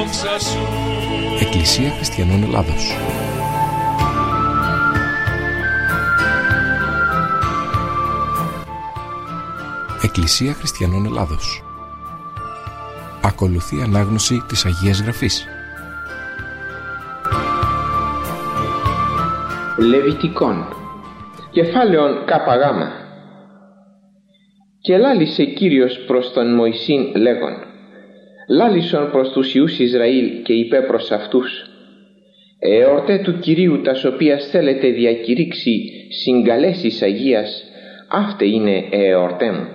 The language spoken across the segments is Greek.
Εκκλησία Χριστιανών Ελλάδος. Εκκλησία Χριστιανών Ελλάδος. Ακολουθεί ανάγνωση της Αγίας Γραφής. Λεβιτικών, κεφάλαιον ΚΓ. Και λάλησε Κύριος προς τον Μωυσήν λέγον: λάλησον προς τους Υιούς Ισραήλ και είπε προς αυτούς: εορτέ του Κυρίου τας οποίας θέλετε διακηρύξει συγκαλέσεις Αγίας, αύτε είναι εορτέ μου.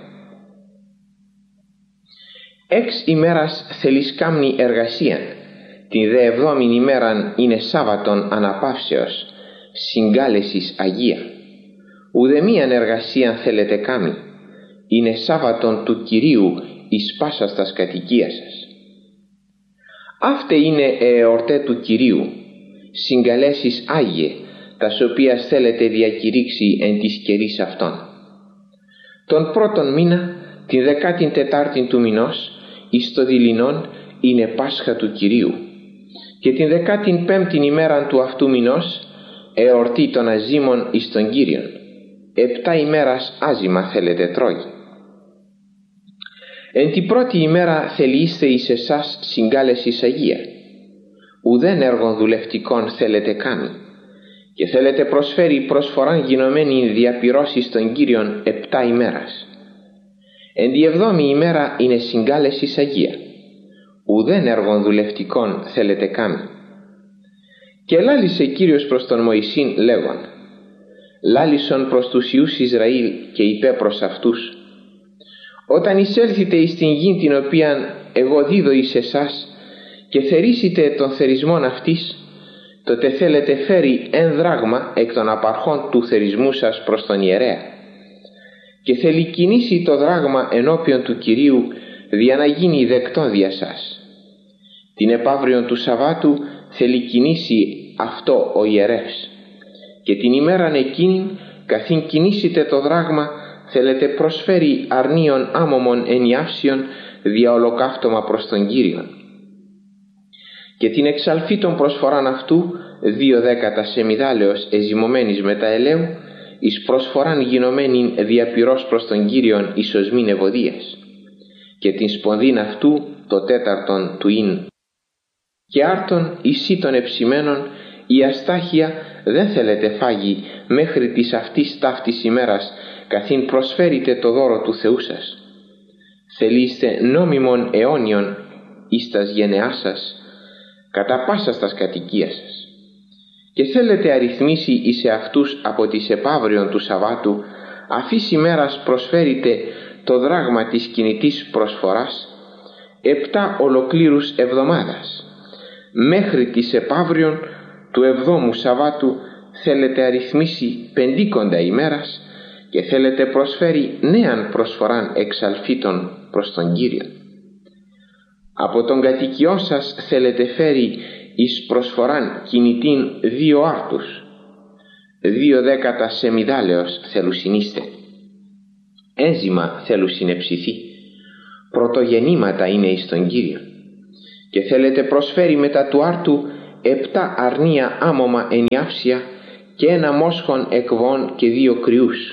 6 ημέρας θελείς κάμνη εργασίαν, την δε 7η ημέραν είναι Σάββατον αναπαύσεως, συγκάλεσης Αγία. Ουδεμίαν εργασίαν θέλετε κάμνη, είναι Σάββατον του Κυρίου εις πάσας τας κατοικίας σας. Αύτε είναι εορτέ του Κυρίου, συγκαλέσεις Άγιε, τας οποίας θέλετε διακηρύξει εν της καιρής αυτών. Τον πρώτον μήνα, την 14η του μηνός, εις το δειλινόν είναι Πάσχα του Κυρίου, και την 15η ημέραν του αυτού μηνός, εορτή των αζήμων εις τον Κύριον. 7 ημέρας άζημα θέλετε τρώγει. Εν την πρώτη ημέρα θελείστε εις εσάς συγκάλεσης Αγία. Ουδέν έργων δουλευτικών θέλετε κάνει, και θέλετε προσφέρει προσφοράν γινωμένη διαπυρώσεις των Κύριων 7 ημέρας. Εν τη 7η ημέρα είναι συγκάλεσης Αγία. Ουδέν έργων δουλευτικών θέλετε κάνει. Και λάλησε Κύριος προς τον Μωυσήν λέγον: λάλησον προς τους Υιούς Ισραήλ και είπε προς αυτούς: όταν εισέλθετε εις την γη την οποίαν εγώ δίδω εις εσάς και θερίσετε των θερισμών αυτής, τότε θέλετε φέρει 1 δράγμα εκ των απαρχών του θερισμού σας προς τον ιερέα, και θέλει κινήσει το δράγμα ενώπιον του Κυρίου δια να γίνει δεκτόν δια σας. Την επαύριον του Σαββάτου θέλει κινήσει αυτό ο ιερεύς, και την ημέραν εκείνην καθήν κινήσετε το δράγμα θέλετε προσφέρει αρνίων άμωμων ενιάυσιων δια ολοκαύτωμα προς τον Κύριον. Και την εξαλφή των προσφοράν αυτού 2/10 σεμιδάλεως εζυμωμένης με τα ελαίου, εις προσφοράν γινωμένην διαπυρός προς τον Κύριον εις οσμήν ευωδίας, και την σπονδήν αυτού το 4 του ίν. Και άρτον εις των εψημένων η αστάχεια δεν θέλετε φάγει μέχρι της αυτής ταύτης ημέρας, καθήν προσφέρετε το δώρο του Θεού σας. Θελείστε νόμιμον αιώνιον εις τας γενεάς σας, κατά πάσα τας κατοικίας σας. Και θέλετε αριθμίσει εις εαυτούς από της επαύριον του Σαββάτου, αφής ημέρας προσφέρετε το δράγμα της κινητής προσφοράς 7 ολοκλήρους εβδομάδας. Μέχρι της επαύριον του 7ου Σαββάτου θέλετε αριθμίσει 50 ημέρας και θέλετε προσφέρει νέαν προσφοράν εξαλφίτων προς τον Κύριο. Από τον κατοικιό σας θέλετε φέρει εις προσφοράν κινητήν 2 άρτους, 2/10 σεμιδάλεως θελουσινίστε. Ένζημα θελουσινεψηθεί, πρωτογεννήματα είναι εις τον Κύριο. Και θέλετε προσφέρει μετά του άρτου 7 αρνία άμωμα ενιάυσια και 1 μόσχον εκβών και 2 κρυούς.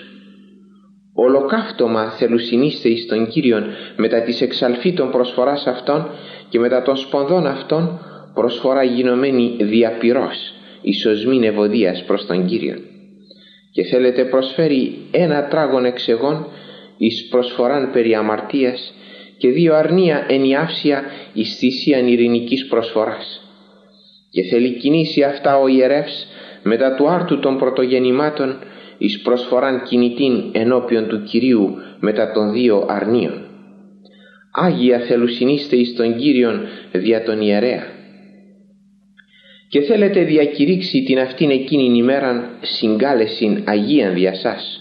Ολοκαύτωμα θελουσινίστε εις τον Κύριον μετά της εξαλφήτων προσφοράς αυτών, και μετά των σπονδών αυτών προσφορά γινωμένη διαπυρός εις οσμήν ευωδίας προς τον Κύριον. Και θέλετε προσφέρει 1 τράγον εξεγών εις προσφοράν περί αμαρτίας και 2 αρνία ενιάυσια εις θυσίαν ειρηνικής προσφοράς. Και θέλει κινήσει αυτά ο ιερεύς μετά του άρτου των πρωτογεννημάτων εις προσφοράν κινητήν ενώπιον του Κυρίου μετά των 2 αρνίων. Άγια θελουσινίστε εις τον Κύριον δια τον ιερέα. Και θέλετε διακηρύξει την αυτήν εκείνην ημέραν συγκάλεσιν Αγίαν δια σας.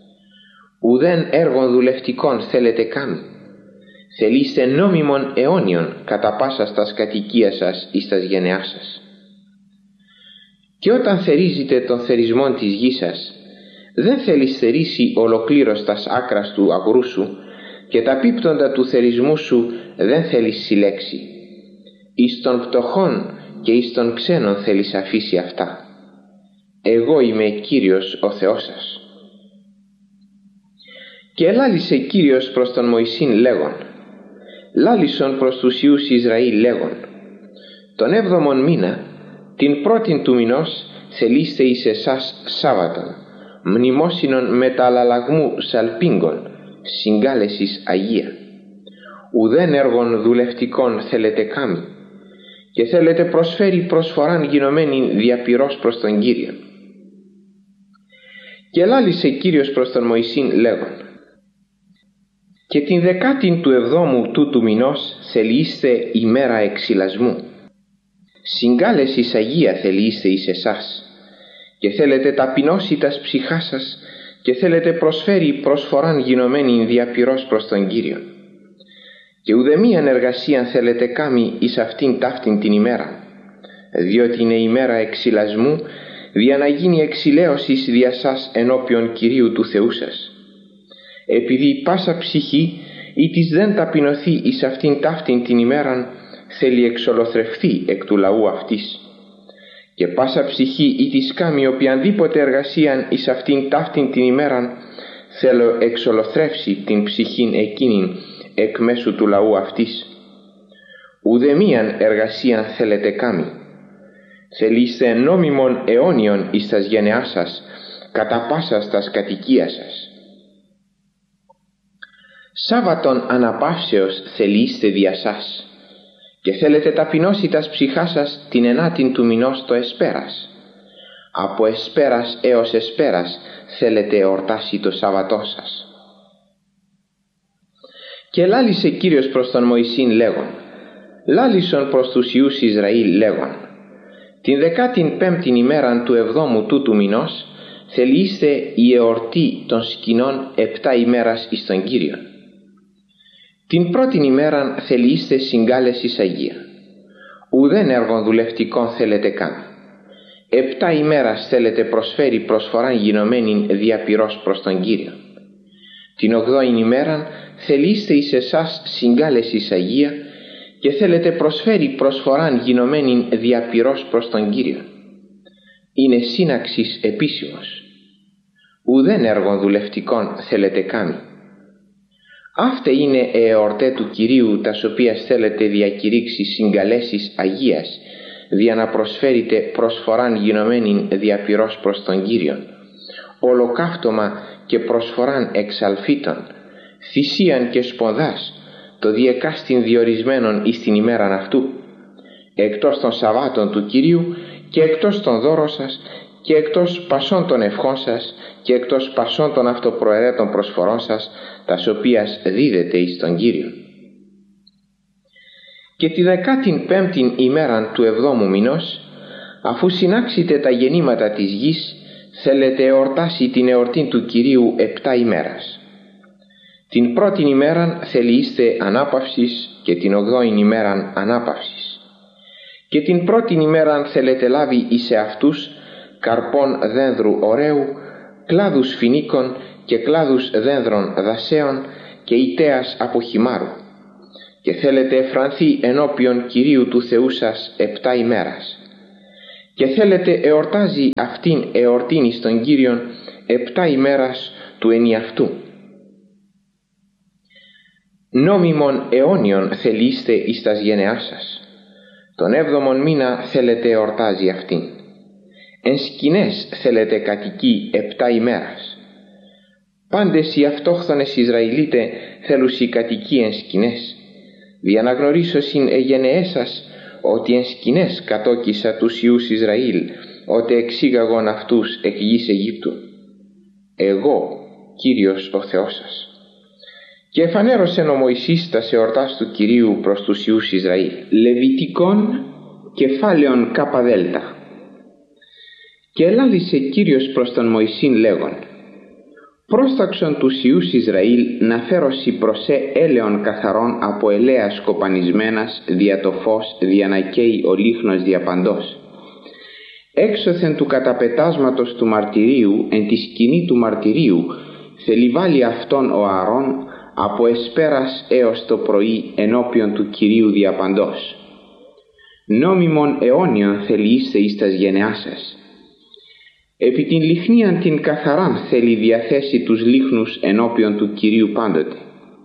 Ουδέν έργων δουλευτικών θέλετε καν. Θελείστε νόμιμον αιώνιον κατά πάσα στας κατοικίας σας εις τας γενεάς σας. Και όταν θερίζετε τον θερισμόν της γης σας, δεν θέλεις θερίσει ολοκλήρως τας άκρας του αγρού σου, και τα πίπτοντα του θερισμού σου δεν θέλεις συλλέξει. εις των πτωχών και εις των ξένων θέλεις αφήσει αυτά. Εγώ είμαι Κύριος ο Θεός σας. Και ελάλησε Κύριος προς τον Μωυσήν λέγον, λάλησον προς τους Υιούς Ισραήλ λέγον, τον 7ο μήνα, την πρώτην του μηνός, θελείστε εις εσάς Σάββατον, μνημόσυνον μεταλλαλλαγμού σαλπίγκων, συγκάλεσης Αγία. Ουδέν έργων δουλευτικών θέλετε κάμει, και θέλετε προσφέρει προσφοράν γινωμένη διαπυρός προς τον Κύριο. Και λάλησε Κύριος προς τον Μωυσήν λέγον, και την 17ου τούτου μηνός θελείστε ημέρα εξυλασμού. Συγκάλεσης Αγία θελείστε εις εσάς, και θέλετε ταπεινώσει τας ψυχάς σας, και θέλετε προσφέρει προσφοράν γινωμένη διαπυρός προς τον Κύριο. Και ουδεμίαν εργασίαν θέλετε κάμει εις αυτήν ταύτην την ημέρα, διότι είναι ημέρα εξυλασμού, δια να γίνει εξηλαίωσης δια σας ενώπιον Κυρίου του Θεού σας. Επειδή πάσα ψυχή ή της δεν ταπεινωθεί εις αυτήν ταύτην την ημέραν, θέλει εξολοθρευθεί εκ του λαού αυτής. Και πάσα ψυχή ή της κάμει οποιανδήποτε εργασίαν εις αυτήν ταύτην την ημέραν, θέλω εξολοθρεύσει την ψυχήν εκείνην εκ μέσου του λαού αυτής. Ουδεμίαν εργασίαν θέλετε κάμει. Θελείστε νόμιμον αιώνιον εις τας γενεάς σας, κατά πάσας τας κατοικίας σας. Σάββατον αναπαύσεως θελείστε δια σας, και θέλετε ταπεινώσει τας ψυχάς σας την 9η του μηνός το εσπέρας. Από εσπέρας έως εσπέρας θέλετε εορτάσει το Σάββατό σας. Και λάλησε Κύριος προς τον Μωυσήν λέγον, λάλησον προς τους Υιούς Ισραήλ λέγον, την 15η ημέραν του 7ου τούτου μηνός θελείστε η εορτή των σκηνών 7 ημέρας εις τον Κύριον. Την πρώτην ημέραν θελείστε συγκάλεσης Αγία. Ουδέν έργων δουλευτικών θέλετε καν. 7 ημέρας θέλετε προσφέρει προσφοράν γινωμένην διαπυρός προς τον Κύριο. Την 8η ημέραν θελείστε εις εσάς συγκάλεσης Αγία, και θέλετε προσφέρει προσφοράν γινωμένην διαπυρός προς τον Κύριο. Είναι σύναξης επίσημος. Ουδέν έργων δουλευτικών θέλετε κάμει. Αύτε είναι εορτέ του Κυρίου, τας οποίας θέλετε διακηρύξει συγκαλέσεις Αγίας, δια να προσφέρετε προσφοράν γινωμένην διαπυρός προς τον Κύριον, ολοκαύτωμα και προσφοράν εξαλφίτων, θυσίαν και σπονδάς, το διεκάστην διορισμένον εις την ημέραν αυτού, εκτός των Σαββάτων του Κυρίου και εκτός των δώρων σας και εκτός πασών των ευχών σας και εκτός πασών των αυτοπροαιρέτων προσφορών σας, τας οποίας δίδετε εις τον Κύριο. Και τη 15η ημέραν του 7ου μηνός, αφού συνάξετε τα γεννήματα της γης, θέλετε εορτάσει την εορτήν του Κυρίου 7 ημέρας. Την πρώτην ημέραν θελείστε ανάπαυσης και την 8η ημέραν ανάπαυσης. Και την πρώτην ημέραν θέλετε λάβει εις εαυτούς καρπών δένδρου ωραίου, κλάδους φινίκων και κλάδους δένδρων δασέων και ητέας από χυμάρου. Και θέλετε εφρανθεί ενώπιον Κυρίου του Θεού σας 7 ημέρας. Και θέλετε εορτάζει αυτήν εορτήν εις τον Κύριον 7 ημέρας του ενιαυτού. Νόμιμον αιώνιον θελείστε εις τας γενεάς σας. Τον 7ο μήνα θέλετε εορτάζει αυτήν. Εν σκηνές θέλετε κατοικεί 7 ημέρας. Πάντες οι αυτόχθονες Ισραηλίτε θέλουσι κατοικεί εν σκηνές. Διαναγνωρίσωσιν εγενεές σας ότι εν σκηνές κατόκισα τους Υιούς Ισραήλ, ότε εξήγαγον αυτούς εκ γης Αιγύπτου. Εγώ, Κύριος ο Θεός σας. Και εφανέρωσεν ο Μωυσής τας εορτάς του Κυρίου προς τους Υιούς Ισραήλ. Λεβιτικών κεφάλαιον καπαδέλτα. Και ελάλησε Κύριος προς τον Μωυσήν λέγον, πρόσταξον τους Υιούς Ισραήλ να φέρωσι προσέ έλεον καθαρόν από ελαίας κοπανισμένας δια το φως δια να καίει ο λίχνος διαπαντός. Έξωθεν του καταπετάσματος του μαρτυρίου εν τη σκηνή του μαρτυρίου θελιβάλει αυτόν ο Ααρών από εσπέρας έως το πρωί ενώπιον του Κυρίου διαπαντός. νόμιμον αιώνιον θελείστε εις τας γενεάς σας. Επί την λιχνίαν την καθαράν θέλει διαθέσει τους λίχνους ενώπιον του Κυρίου πάντοτε.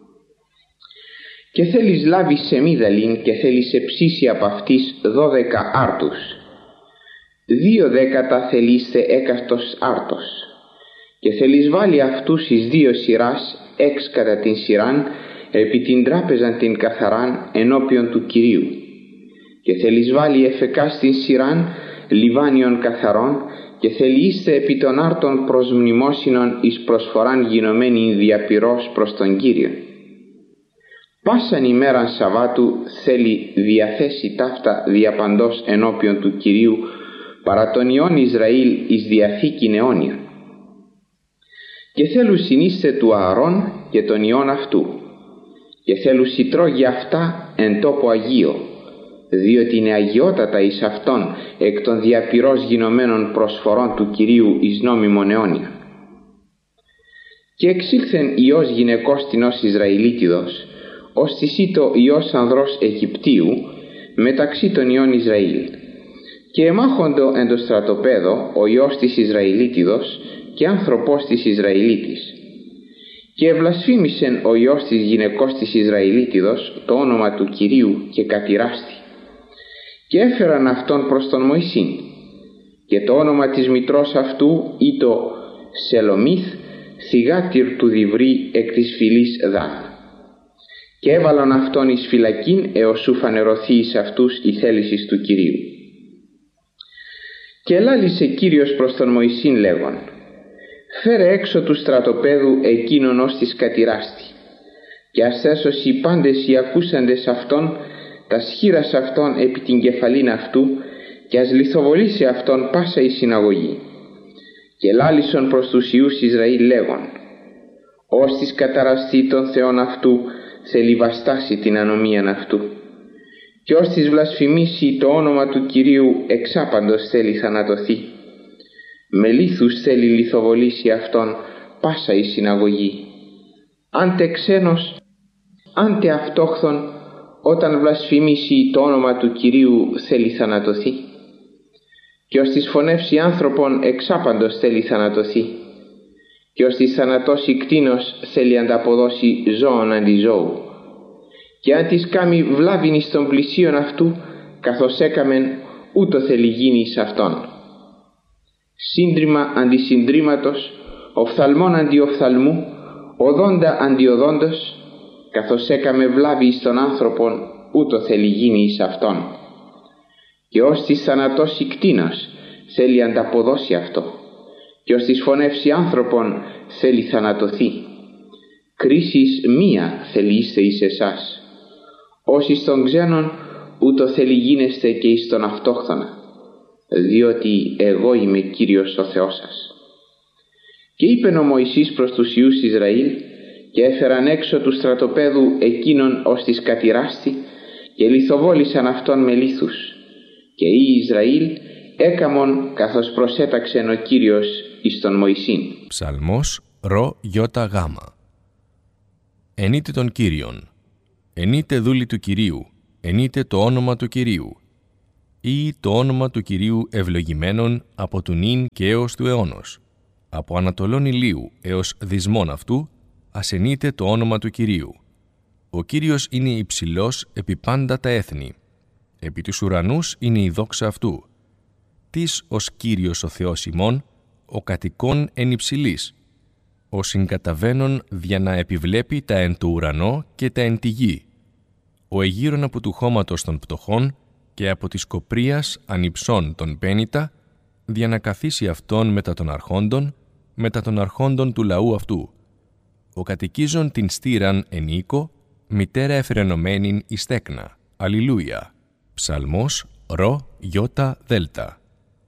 Και θέλεις λάβει σεμίδαλιν και θέλεις εψήσει από αυτής 12 άρτους. 2 δέκατα θελείστε έκαστος άρτος. Και θέλεις βάλει αυτούς εις 2 σειράς 6 κατά την σειράν επί την τράπεζαν την καθαράν ενώπιον του Κυρίου. Και θέλεις βάλει εφεκά στην σειράν λιβάνιον καθαρών και θελείστε επί των άρτων προς μνημόσυνον εις προσφοράν γινωμένη διαπυρός προς τον Κύριο. Πάσαν ημέραν Σαββάτου θέλει διαθέσει ταύτα διαπαντός ενώπιον του Κυρίου παρά τον Υιόν Ισραήλ εις διαθήκην αιώνιον. Και θέλου συνήστε του Ααρών και τον Υιόν αυτού και θέλου σιτρώγει αυτά εν τόπο Αγίο, διότι είναι αγιότατα εις αυτόν εκ των διαπυρός γινωμένων προσφορών του Κυρίου εις νόμιμον αιώνιον. Και εξήλθεν Υιός γυναικός τινός Ισραηλίτιδος, ως της ήτο Υιός ανδρός Αιγυπτίου μεταξύ των Υιών Ισραήλ. Και εμάχοντο εν το στρατοπέδο ο Υιός της Ισραηλίτιδος και άνθρωπος της Ισραηλίτης. Και ευλασφήμισεν ο Υιός της γυναικός της Ισραηλίτιδος το όνομα του Κυρίου και κατηράστη. Και έφεραν αυτόν προς τον Μωυσήν. Και το όνομα της μητρός αυτού ήτο Σελομίθ, θυγάτηρ του Διβρή εκ της φυλής Δάν. Και έβαλον αυτόν εις φυλακήν έως σου φανερωθεί εις αυτούς η θέλησης του Κυρίου. Και ελάλησε Κύριος προς τον Μωυσήν λέγον: «Φέρε έξω του στρατοπέδου εκείνον ως της κατηράστη, και ασθέσως οι πάντες οι ακούσαντες αυτόν τα σχήρας αυτόν επί την κεφαλήν αυτού, και ας λιθοβολήσει αυτόν πάσα η συναγωγή». Και λάλησον προς τους Υιούς Ισραήλ λέγον: «Ως της καταραστεί τον Θεόν αυτού θέλει βαστάσει την ανομίαν αυτού, και ως της βλασφημίσει το όνομα του Κυρίου εξάπαντος θέλει θανατωθεί. Με λίθους θέλει λιθοβολήσει αυτόν πάσα η συναγωγή. Άντε ξένος, άντε αυτόχθον, όταν βλασφημίσει το όνομα του Κυρίου θέλει θανατωθεί. Και ως της φωνεύσει άνθρωπον εξάπαντος θέλει θανατωθεί. Και ως της θανατώσει κτήνος θέλει ανταποδώσει ζώων αντί ζώου. Και αν της κάμει βλάβην εις των πλησίων αυτού, καθώς έκαμεν, ούτω θέλει γίνει εις αυτόν. Σύντριμα αντί συντρίμματος, οφθαλμόν αντί οφθαλμού, οδόντα αντί οδόντος, καθώς έκαμε βλάβη εις των άνθρωπων, ούτω θέλει γίνει εις αυτόν. Και ως της θανατώσει κτήνος θέλει ανταποδώσει αυτό, και ως της φωνεύσει άνθρωπον θέλει θανατωθεί. Κρίσης μία θελείστε εις εσάς. Ως εις των ξένων, ούτω θέλει γίνεστε και εις τον αυτόχθονα, διότι εγώ είμαι Κύριος ο Θεός σας. Και είπεν ο Μωυσής προς τους Υιούς Ισραήλ, και έφεραν έξω του στρατοπέδου εκείνον ως της κατηράστη, και λιθοβόλησαν αυτόν με λίθους. Και οι Ισραήλ έκαμον καθώς προσέταξεν ο Κύριος εις τον Μωυσήν. Ψαλμός ρο γιώτα γάμα. Ενείτε τον Κύριον, ενείτε δούλοι του Κυρίου, ενείτε το όνομα του Κυρίου, ή το όνομα του Κυρίου ευλογημένον από του νυν και έως του αιώνος, από ανατολών ηλίου έως δυσμών αυτού, ασενείτε το όνομα του Κυρίου. Ο Κύριος είναι υψηλός επί πάντα τα έθνη, επί τους ουρανούς είναι η δόξα αυτού. Τις ως Κύριος ο Θεός ημών, ο κατοικών εν υψηλής, ο συγκαταβαίνων δια να επιβλέπει τα εν του ουρανό και τα εν τη γη, ο εγείρον από του χώματος των πτωχών και από της κοπρίας ανυψών των πένητα, δια να καθίσει αυτόν μετά των αρχόντων του λαού αυτού. Ο κατοικίζων την στήραν εν οίκο, μητέρα εφρενωμένην εις τέκνα. Αλληλούια. Ψαλμός ρο γιώτα δέλτα.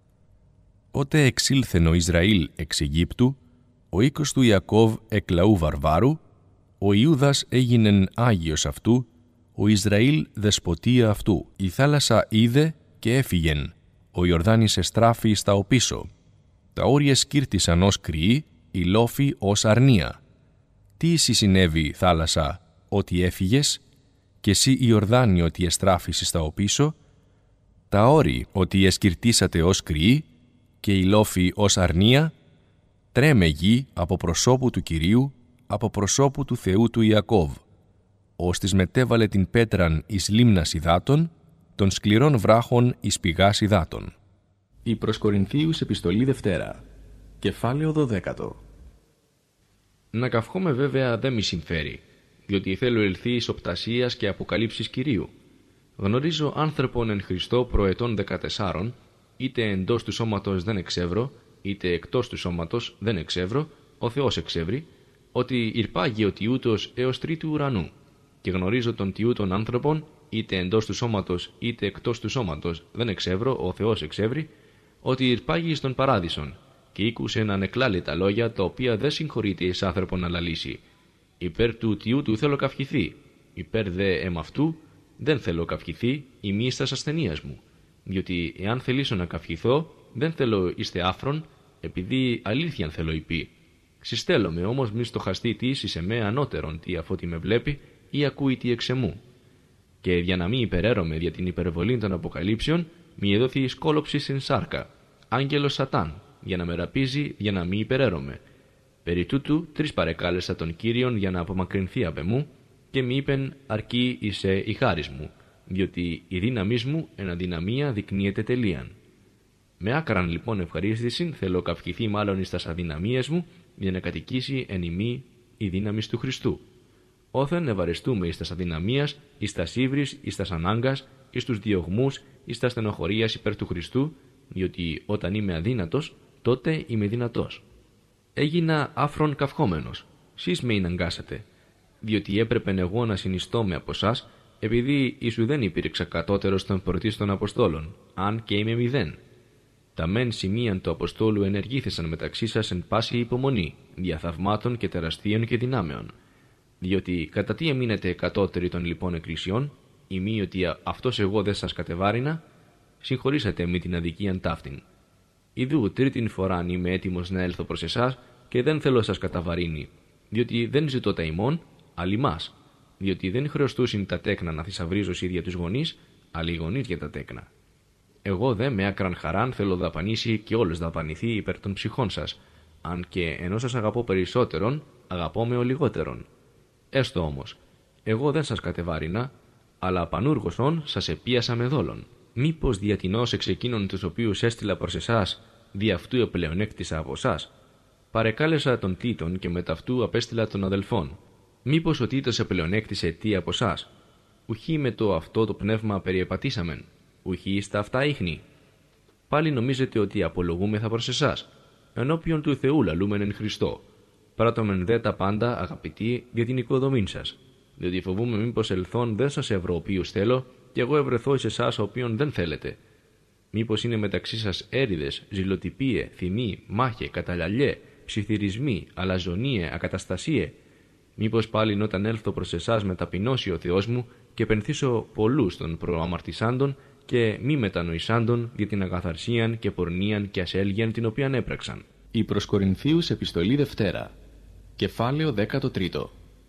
Ότε εξήλθεν ο Ισραήλ εξ Αιγύπτου, ο οίκος του Ιακώβ εκ λαού βαρβάρου, ο Ιούδας έγινεν Άγιος αυτού, ο Ισραήλ δεσποτεία αυτού. Η θάλασσα είδε και έφυγεν, ο Ιορδάνης εστράφη στα οπίσω. Τα όρια σκύρτησαν ως κρυή, η λόφη ως αρνία. Τι εσύ συνέβη, θάλασσα, ότι έφυγες, και εσύ Ιορδάνη ότι εστράφησες στα οπίσω? Τα όρη ότι εσκυρτήσατε ως κρυοί και η λόφη ως αρνία, τρέμε γη από προσώπου του Κυρίου, από προσώπου του Θεού του Ιακώβ, ώστις μετέβαλε την πέτραν εις λίμνας υδάτων, των σκληρών βράχων εις πηγάς υδάτων. Η προς Κορινθίους επιστολή Δευτέρα, κεφάλαιο 12. Να καυχόμαι βέβαια δεν μη συμφέρει, διότι θέλω ελθείς οπτασίας και αποκαλύψεις Κυρίου. Γνωρίζω άνθρωπον εν Χριστώ προετών 14, είτε εντός του σώματος δεν εξεύρω, είτε εκτός του σώματος δεν εξεύρω, ο Θεός εξεύρει, ότι ηρπάγει ο τιούτος έως τρίτου ουρανού. Και γνωρίζω τον τιούτων άνθρωπον, είτε εντός του σώματος είτε εκτός του σώματος δεν εξεύρω, ο Θεός εξεύρει, ότι ηρπάγει στον παράδεισον, και ήκουσε να ανεκλάλει λόγια τα οποία δεν συγχωρείται εις άνθρωπον να λαλήσει. Υπέρ του τιούτου θέλω καυχηθεί, υπέρ δε εμαυτού δεν θέλω καυχηθεί ημί τας ασθενείας μου. Διότι εάν θελήσω να καυχηθώ, δεν θέλω είστε άφρον, επειδή αλήθειαν θέλω υπή. Συστέλλομαι όμως μη στοχαστεί τι εις εμέ ανώτερον τι αφότι με βλέπει ή ακούει τι εξ εμού. Και για να μην υπεραίρομαι δια την υπερβολή των αποκαλύψεων, μη εδόθη σκόλοψη στην σάρκα, άγγελος Σατάν, για να με ραπίζει για να μην υπεραίρομαι. Περί τούτου 3 παρεκάλεσα τον Κύριον για να απομακρυνθεί απ' εμού, και μη είπεν αρκεί είσαι η χάρις μου, διότι η δύναμής μου εν αδυναμία δεικνύεται τελείαν. Με άκραν λοιπόν ευχαρίστησιν θέλω καυχηθεί μάλλον εις τας αδυναμίες μου, για να κατοικήσει εν ημί η δύναμης του Χριστού. Όθεν ευαρεστούμε εις τας αδυναμίας, εις τας ύβρις, εις τας ανάγκας, εις τους διωγμούς, εις τας στενοχωρίας υπέρ του Χριστού, διότι όταν είμαι αδύνατος, τότε είμαι δυνατός. Έγινα άφρον καυχόμενος, σεις με εναγκάσατε, διότι έπρεπε εγώ να συνιστώ από εσάς, επειδή ίσου δεν υπήρξα κατώτερος των πρωτίστων Αποστόλων, αν και είμαι 0. Τα μεν σημείαν του Αποστόλου ενεργήθησαν μεταξύ σας εν πάση υπομονή, διαθαυμάτων και τεραστίων και δυνάμεων. Διότι κατά τι εμείνετε κατώτεροι των λοιπόν εκκλησιών, ή μη ότι αυτός εγώ δεν σας κατεβάρινα, συγχωρήσατε με την αδικίαν ταύτην. Ιδού τρίτην φοράν είμαι έτοιμος να έλθω προς εσάς και δεν θέλω σας καταβαρύνει, διότι δεν ζητώ τα ημών, αλλά ημάς, διότι δεν χρεωστούσιν τα τέκνα να θησαυρίζω ίδια τους γονείς, αλλά οι γονείς για τα τέκνα. Εγώ δε με άκραν χαράν θέλω δαπανίσει και όλες δαπανηθεί υπέρ των ψυχών σας, αν και ενώ σας αγαπώ περισσότερον, αγαπώ με ο λιγότερον. Έστω όμως, εγώ δεν σας κατεβάρινα, αλλά πανούργωσον σας επίασα με δόλον. Μήπως διατηνώς εξ εκείνων τους οποίους έστειλα προς εσάς, δι' αυτού επλεονέκτησα από εσάς. Παρεκάλεσα τον Τίτον και μετ' αυτού απέστειλα των αδελφών. Μήπως ο Τίτος επλεονέκτησε τι από εσάς. Ουχή με το αυτό το πνεύμα περιεπατήσαμεν, ουχή στα αυτά ίχνη. Πάλι νομίζετε ότι απολογούμεθα προς εσάς, ενώπιον του Θεού λαλούμεν εν Χριστώ. Πράττομεν δε τα πάντα αγαπητοί για την οικοδομήν σας, διότι φοβούμαι μήπως ελθόν δεν σας ευρώ οποίους θέλω, και εγώ ευρεθώ εις εσάς οποίον δεν θέλετε. Μήπως είναι μεταξύ σας έρηδες, ζηλοτυπίε, θυμοί, μάχε, καταλαλιέ, ψιθυρισμοί, αλαζονίε, ακαταστασίε. Μήπως πάλιν όταν έλθω προς εσάς μεταπεινώσει ο Θεός μου και πενθήσω πολλούς των προαμαρτησάντων και μη μετανοησάντων για την αγαθαρσίαν και πορνίαν και ασέλγιαν την οποίαν έπραξαν. Η προς Κορινθίους επιστολή Δευτέρα, κεφάλαιο 13.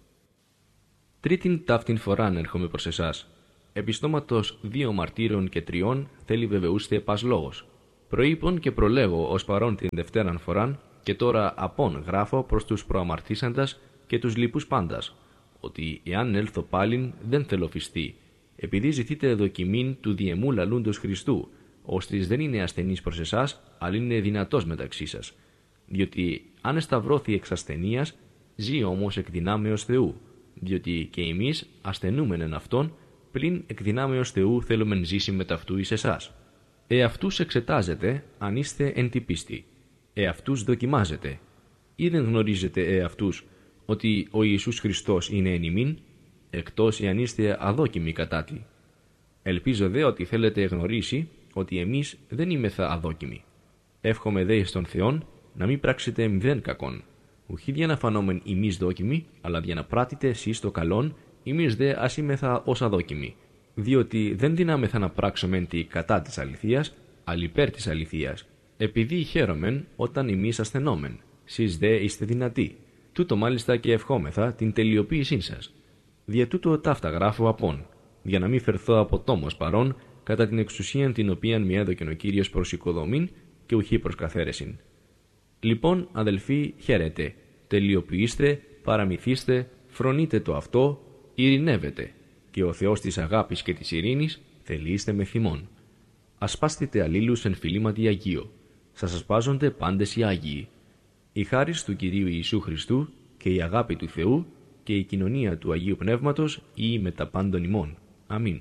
Τρίτην ταύτην φοράν έρχομαι προς εσάς. Επιστόματος 2 μαρτύρων και 3 θέλει βεβαιούστε πας λόγος. Προείπων και προλέγω ως παρόν την Δευτέραν φοράν, και τώρα απόν γράφω προς τους προαμαρτήσαντας και τους λοιπούς πάντας, ότι εάν έλθω πάλιν δεν θέλω φυστή, επειδή ζητείτε δοκιμήν του διεμού λαλούντος Χριστού, ώστις δεν είναι ασθενής προς εσάς, αλλά είναι δυνατός μεταξύ σας. Διότι αν εσταυρώθη εξ ασθενείας, ζει όμως εκ δυνάμεως Θεού, διότι και εμείς ασθενούμεν εν αυτόν, πλην εκ δυνάμεως Θεού θέλομεν ζήσει με ταυτού εις εσάς. Εαυτούς εξετάζετε αν είστε εν τη πίστη. Εαυτούς δοκιμάζετε. Ή δεν γνωρίζετε εαυτούς ότι ο Ιησούς Χριστός είναι εν ημίν, εκτός εάν είστε αδόκιμοι κατά τη. Ελπίζω δε ότι θέλετε γνωρίσει ότι εμείς δεν είμεθα αδόκιμοι. Εύχομαι δε εις τον Θεόν να μην πράξετε 0 κακόν. Ουχή δια να φανόμεν ημείς δόκιμοι, αλλά δια να πράτητε εσείς το καλόν, ημείς δε ας είμεθα ως αδόκιμοι. Διότι δεν δυνάμεθα να πράξομεν τη κατά της αληθείας, αλλά υπέρ της αληθείας. Επειδή χαίρομεν όταν ημείς ασθενόμεν, σεις δε είστε δυνατοί. Τούτο μάλιστα και ευχόμεθα την τελειοποίησή σας. Δια τούτο ταύτα γράφω απόν, για να μην φερθώ από τόμος παρών, κατά την εξουσίαν την οποίαν μη έδωκεν ο Κύριος προς οικοδομήν και ουχή προς καθαίρεσιν. Λοιπόν, αδελφοί, χαίρετε, τελειοποιήστε, παραμυθίστε, φρονείτε το αυτό, ειρηνεύετε, και ο Θεός της αγάπης και της ειρήνης θελείστε με θυμών. Ασπάστητε αλλήλους εν φιλήματι Αγίο, σας ασπάζονται πάντες οι Άγιοι. Η χάρις του Κυρίου Ιησού Χριστού και η αγάπη του Θεού και η κοινωνία του Αγίου Πνεύματος ή με τα πάντων ημών. Αμήν.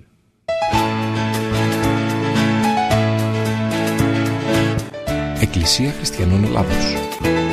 Εκκλησία Χριστιανών Ελλάδος.